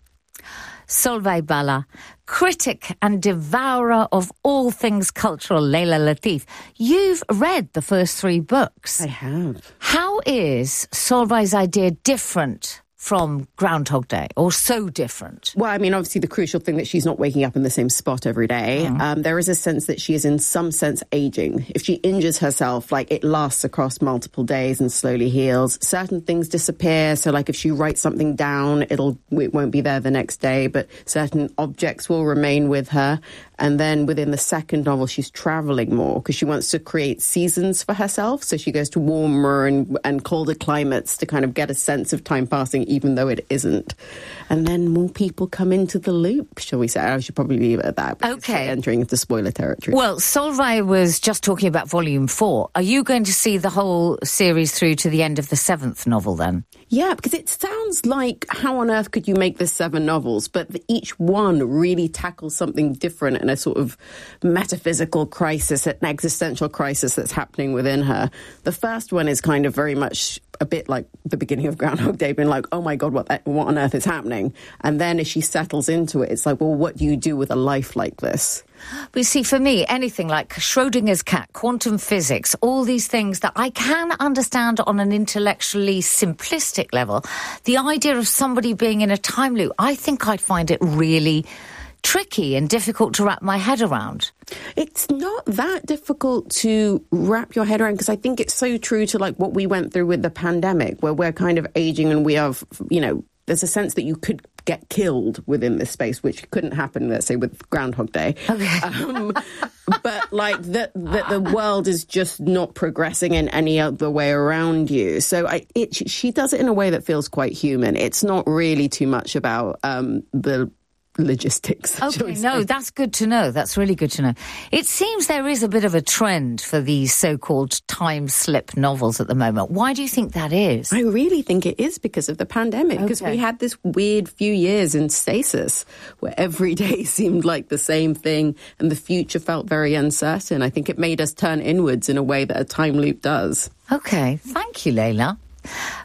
Solveig Balla, critic and devourer of all things cultural, Leila Latif. You've read the first 3 books. I have. How is Solveig's idea different from Groundhog Day, or so different? Well, I mean, obviously the crucial thing that she's not waking up in the same spot every day. There is a sense that she is in some sense aging. If she injures herself, like, it lasts across multiple days and slowly heals. Certain things disappear. So like if she writes something down, it won't be there the next day, but certain objects will remain with her. And then within the second novel, she's traveling more because she wants to create seasons for herself. So she goes to warmer and colder climates to kind of get a sense of time passing, even though it isn't. And then more people come into the loop, shall we say. I should probably leave it at that. Okay. Entering into spoiler territory. Well, Solveig was just talking about Volume 4. Are you going to see the whole series through to the end of the 7th novel then? Yeah, because it sounds like, how on earth could you make this 7 novels? But each one really tackles something different and a sort of metaphysical crisis, an existential crisis that's happening within her. The first one is kind of very much a bit like the beginning of Groundhog Day, being like, oh my God, what on earth is happening? And then as she settles into it, it's like, well, what do you do with a life like this? But you see, for me, anything like Schrodinger's cat, quantum physics, all these things that I can understand on an intellectually simplistic level, the idea of somebody being in a time loop, I think I'd find it really tricky and difficult to wrap my head around. It's not that difficult to wrap your head around, because I think it's so true to like what we went through with the pandemic, where we're kind of aging and we have, there's a sense that you could get killed within this space, which couldn't happen, let's say, with Groundhog Day. Okay. But like the world is just not progressing in any other way around you. So she does it in a way that feels quite human. It's not really too much about the logistics. Okay, no, that's good to know. That's really good to know. It seems there is a bit of a trend for these so-called time slip novels at the moment. Why do you think that is? I really think it is because of the pandemic, because we had this weird few years in stasis where every day seemed like the same thing and the future felt very uncertain. I think it made us turn inwards in a way that a time loop does. Okay, thank you, Leila.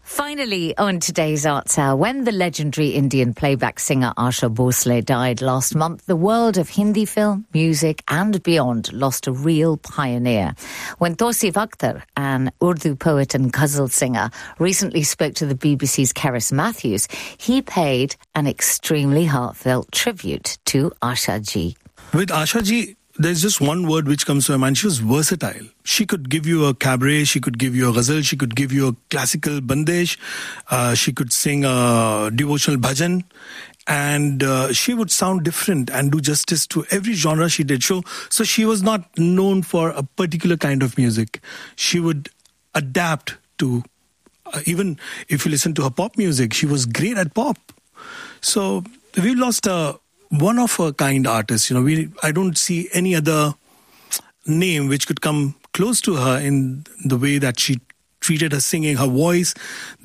Finally, on today's Arts Hour, when the legendary Indian playback singer Asha Bhosle died last month, the world of Hindi film, music and beyond lost a real pioneer. When Tausif Akhtar, an Urdu poet and ghazal singer, recently spoke to the BBC's Keris Matthews, he paid an extremely heartfelt tribute to Asha ji. With Asha ji, there's just one word which comes to my mind. She was versatile. She could give you a cabaret, she could give you a ghazal, she could give you a classical bandesh, she could sing a devotional bhajan, and she would sound different and do justice to every genre she did. So she was not known for a particular kind of music. She would adapt to, even if you listen to her pop music, she was great at pop. So we lost a one-of-a-kind artist. I don't see any other name which could come close to her in the way that she treated her singing, her voice,